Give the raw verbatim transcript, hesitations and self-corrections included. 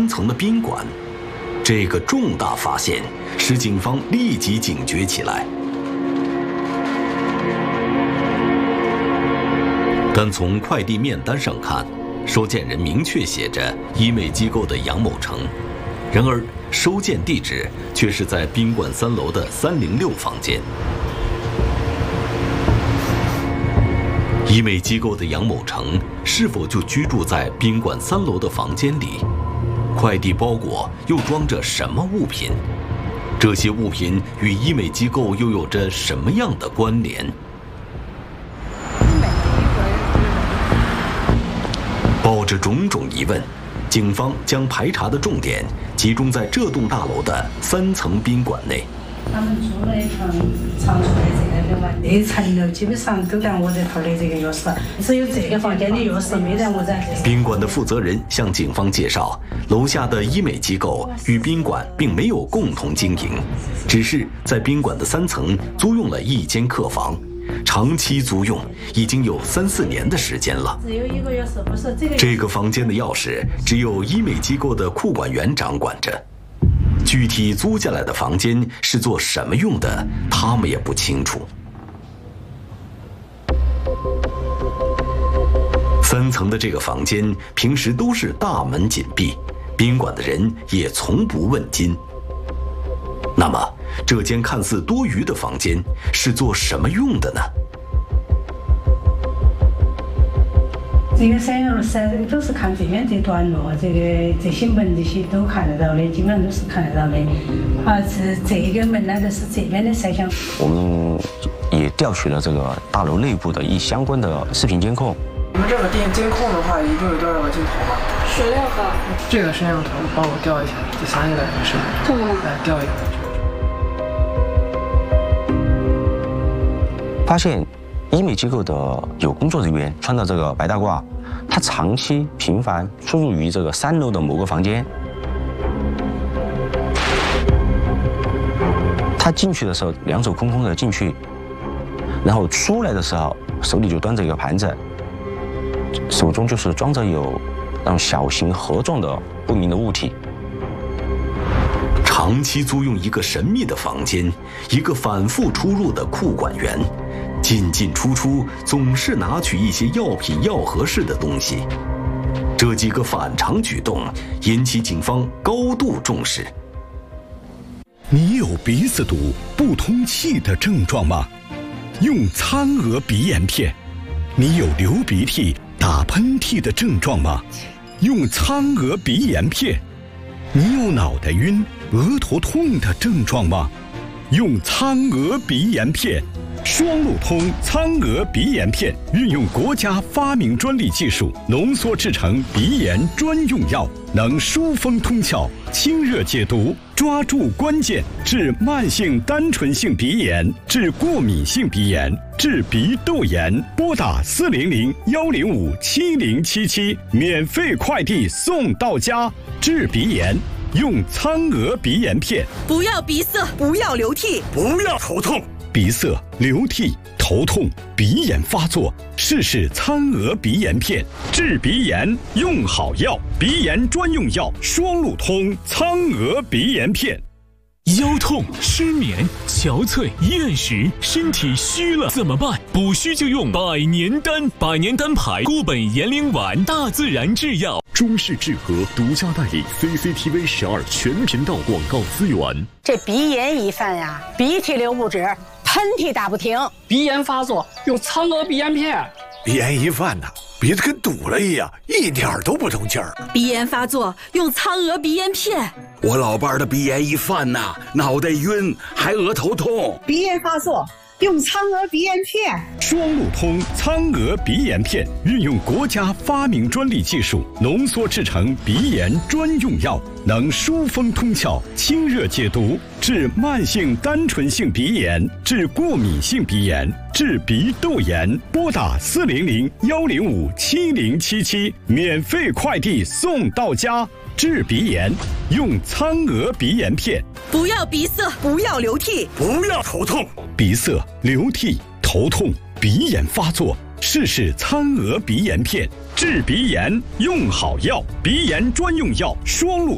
三层的宾馆。这个重大发现使警方立即警觉起来。但从快递面单上看，收件人明确写着医美机构的杨某成，然而收件地址却是在宾馆三楼的三零六房间。医美机构的杨某成是否就居住在宾馆三楼的房间里？快递包裹又装着什么物品？这些物品与医美机构又有着什么样的关联？抱着种种疑问，警方将排查的重点集中在这栋大楼的三层宾馆内。 他们住了一层常出的这个的，这层楼基本上都在我这头的这个钥匙，只有这个房间的钥匙没在我这。 宾馆的负责人向警方介绍，楼下的医美机构与宾馆并没有共同经营，只是在宾馆的三层租用了一间客房，长期租用，已经有三四年的时间了。 只有一个钥匙，不是这个。 这个房间的钥匙只有医美机构的库管员掌管着。具体租下来的房间是做什么用的，他们也不清楚。三层的这个房间平时都是大门紧闭，宾馆的人也从不问津。那么，这间看似多余的房间是做什么用的呢？ 这个三楼三都是看这边这段路，这个这些门这些都看得到的，基本上都是看得到的。啊，是这个门呢，就是这边的摄像。 我们也调取了这个大楼内部的一相关的视频监控。 你们这个电监控的话，一共有多少个镜头吗？ 十六个。 这个摄像头帮我调一下，第三个是吧？ 这个吗？ 来调一下。 发现医美机构的有工作人员穿的这个白大褂，他长期频繁出入于这个三楼的某个房间。他进去的时候两手空空的进去，然后出来的时候手里就端着一个盘子，手中就是装着有那种小型盒状的不明的物体。 长期租用一个神秘的房间，一个反复出入的库管员。进进出出，总是拿取一些药品、药盒式的东西。这几个反常举动引起警方高度重视。 你有鼻子堵、不通气的症状吗？用苍娥鼻炎片。你有流鼻涕、打喷嚏的症状吗？用苍娥鼻炎片。你有脑袋晕、额头痛的症状吗？用苍娥鼻炎片。双路通苍娥鼻炎片运用国家发明专利技术浓缩制成鼻炎专用药，能疏风通窍、清热解毒，抓住关键，治慢性单纯性鼻炎，治过敏性鼻炎，治鼻窦炎。拨打四零零幺零五七零七七，免费快递送到家。治鼻炎用苍娥鼻炎片。 不要鼻塞，不要流涕， 不要头痛。鼻塞、流涕、头痛、鼻炎发作，试试苍娥鼻炎片，治鼻炎用好药，鼻炎专用药，双路通苍娥鼻炎片。 腰痛、失眠、憔悴、厌食，身体虚了怎么办？补虚就用百年丹，百年丹牌固本延龄丸，大自然制药。 中式治和独家代理 C C T V 十二全频道广告资源。 这鼻炎一犯呀，鼻涕流不止，喷嚏打不停， 鼻炎发作用苍娥鼻炎片。 鼻炎一犯呐，鼻子跟堵了一样，一点都不通气儿。 鼻炎发作用苍娥鼻炎片。 我老伴儿的鼻炎一犯呐，脑袋晕，还额头痛。 鼻炎发作用苍娥鼻炎片。 双路通苍娥鼻炎片运用国家发明专利技术浓缩制成鼻炎专用药，能疏风通窍、清热解毒，治慢性单纯性鼻炎，治过敏性鼻炎，治鼻窦炎。拨打四零零幺零五七零七七，免费快递送到家。治鼻炎用苍娥鼻炎片。 不要鼻塞，不要流涕， 不要头痛。鼻塞、流涕、头痛、鼻炎发作，试试苍娥鼻炎片，治鼻炎用好药，鼻炎专用药，双路